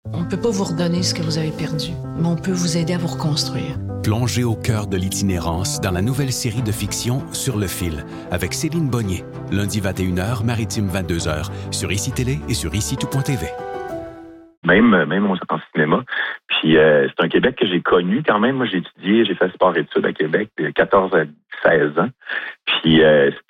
On ne peut pas vous redonner ce que vous avez perdu, mais on peut vous aider à vous reconstruire. Plongez au cœur de l'itinérance dans la nouvelle série de fiction Sur le fil, avec Céline Bonnier, lundi 21h, maritime 22h, sur ICI Télé et sur ICI-tout.tv. Même en cinéma. Puis c'est un Québec que j'ai connu quand même. Moi, j'ai fait sport-études à Québec de 14 à 16 ans. Puis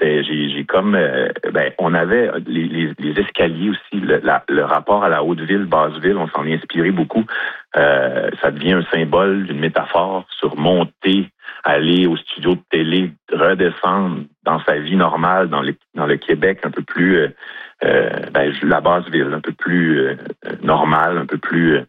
on avait les escaliers aussi, le rapport à la Haute-Ville, Basse-Ville, on s'en est inspiré beaucoup. Ça devient un symbole d'une métaphore sur monter, aller au studio de télé, redescendre dans sa vie normale, dans le Québec un peu plus la Basse-Ville, un peu plus normale, un peu plus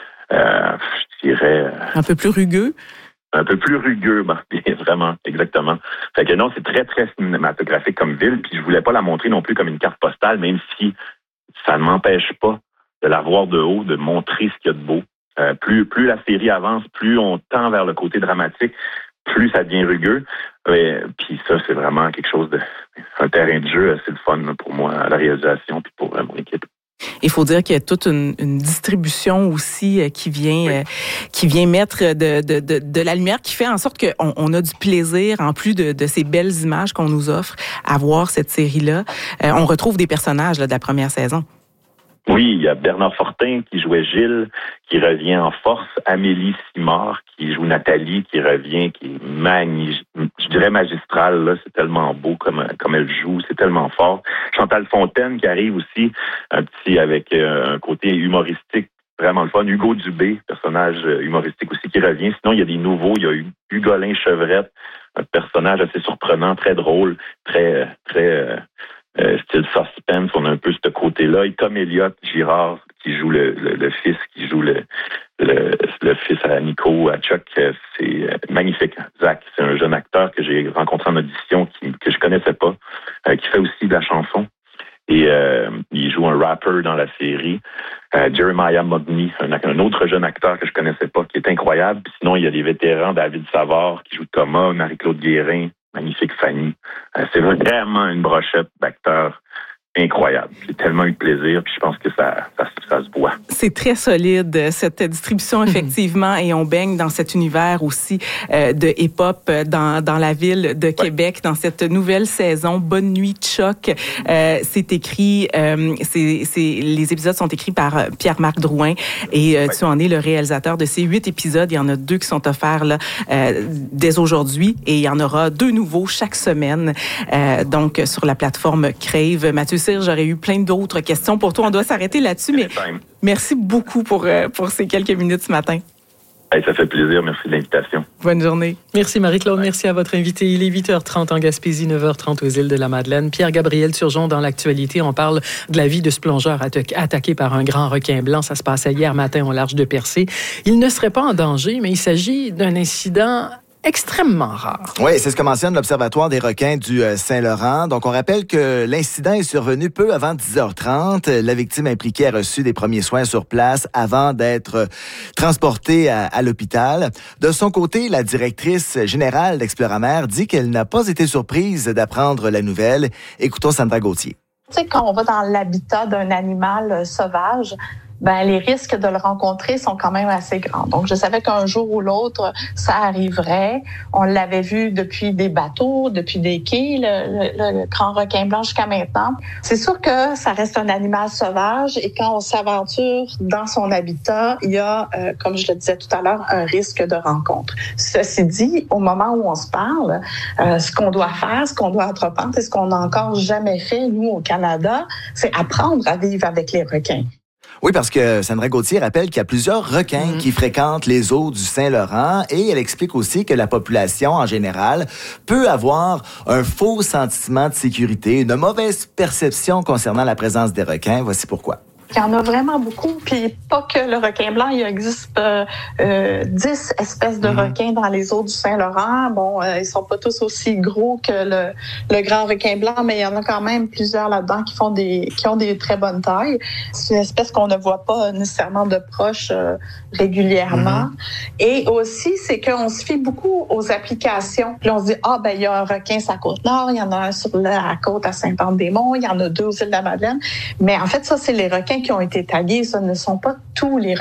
je dirais un peu plus rugueux. Un peu plus rugueux, vraiment, exactement. Fait que non, c'est très, très cinématographique comme ville, puis je voulais pas la montrer non plus comme une carte postale, même si ça ne m'empêche pas de la voir de haut, de montrer ce qu'il y a de beau. Plus la série avance, plus on tend vers le côté dramatique, plus ça devient rugueux. Puis ça, c'est vraiment quelque chose un terrain de jeu assez le fun pour moi, à la réalisation, puis pour mon équipe. Il faut dire qu'il y a toute une distribution aussi qui vient mettre de la lumière, qui fait en sorte qu'on a du plaisir, en plus de ces belles images qu'on nous offre, à voir cette série-là. On retrouve des personnages de la première saison. Oui, il y a Bernard Fortin qui jouait Gilles, qui revient en force. Amélie Simard qui joue Nathalie, qui revient, qui est je dirais magistrale. Là, c'est tellement beau comme elle joue, c'est tellement fort. Chantal Fontaine qui arrive aussi, un petit avec un côté humoristique vraiment le fun. Hugo Dubé, personnage humoristique aussi qui revient. Sinon, il y a des nouveaux. Il y a Hugolin Chevrette, un personnage assez surprenant, très drôle, très style suspense, on a un peu ce côté-là. Et Tom Elliott Girard, qui joue le fils, qui joue le fils à Nico, à Chuck, c'est magnifique. Zach, c'est un jeune acteur que j'ai rencontré en audition, que je connaissais pas, qui fait aussi de la chanson. Et il joue un rapper dans la série. Jeremiah Mogny, un autre jeune acteur que je connaissais pas, qui est incroyable. Puis sinon, il y a des vétérans, David Savard, qui joue Thomas, Marie-Claude Guérin, magnifique Fanny. C'est vraiment une brochette d'acteurs incroyable. J'ai tellement eu de plaisir, puis je pense que ça se voit. C'est très solide, cette distribution, effectivement, et on baigne dans cet univers aussi de hip-hop dans la ville de Québec, dans cette nouvelle saison. Bonne nuit, Chuck. C'est écrit, les épisodes sont écrits par Pierre-Marc Drouin, et tu en es le réalisateur de ces 8 épisodes. Il y en a 2 qui sont offerts là, dès aujourd'hui, et il y en aura 2 nouveaux chaque semaine, donc sur la plateforme Crave. Mathieu Cyr, j'aurais eu plein d'autres questions pour toi. On doit s'arrêter là-dessus, mais merci beaucoup pour ces quelques minutes ce matin. Hey, ça fait plaisir. Merci de l'invitation. Bonne journée. Merci Marie-Claude. Merci à votre invité. Il est 8h30 en Gaspésie, 9h30 aux îles de la Madeleine. Pierre-Gabriel Turgeon, dans l'actualité, on parle de la vie de ce plongeur attaqué par un grand requin blanc. Ça se passait hier matin au large de Percé. Il ne serait pas en danger, mais il s'agit d'un incident extrêmement rare. Oui, c'est ce que mentionne l'Observatoire des requins du Saint-Laurent. Donc, on rappelle que l'incident est survenu peu avant 10h30. La victime impliquée a reçu des premiers soins sur place avant d'être transportée à l'hôpital. De son côté, la directrice générale d'Exploramer dit qu'elle n'a pas été surprise d'apprendre la nouvelle. Écoutons Sandra Gauthier. Tu sais, quand on va dans l'habitat d'un animal sauvage, les risques de le rencontrer sont quand même assez grands. Donc, je savais qu'un jour ou l'autre, ça arriverait. On l'avait vu depuis des bateaux, depuis des quais, le grand requin blanc jusqu'à maintenant. C'est sûr que ça reste un animal sauvage et quand on s'aventure dans son habitat, il y a, comme je le disais tout à l'heure, un risque de rencontre. Ceci dit, au moment où on se parle, ce qu'on doit faire, ce qu'on doit entreprendre, et ce qu'on n'a encore jamais fait, nous, au Canada, c'est apprendre à vivre avec les requins. Oui, parce que Sandra Gauthier rappelle qu'il y a plusieurs requins qui fréquentent les eaux du Saint-Laurent et elle explique aussi que la population, en général, peut avoir un faux sentiment de sécurité, une mauvaise perception concernant la présence des requins. Voici pourquoi. Il y en a vraiment beaucoup, puis pas que le requin blanc, il existe 10 espèces de requins dans les eaux du Saint-Laurent. Bon, ils sont pas tous aussi gros que le grand requin blanc, mais il y en a quand même plusieurs là-dedans qui ont des très bonnes tailles. C'est une espèce qu'on ne voit pas nécessairement de proche régulièrement. Et aussi, c'est qu'on se fie beaucoup aux applications. Puis on se dit, il y a un requin sur la Côte-Nord, il y en a un sur la côte à Saint-Anne-des-Monts, il y en a 2 aux îles de la Madeleine. Mais en fait, ça, c'est les requins qui ont été tagués. Ce ne sont pas tous les requins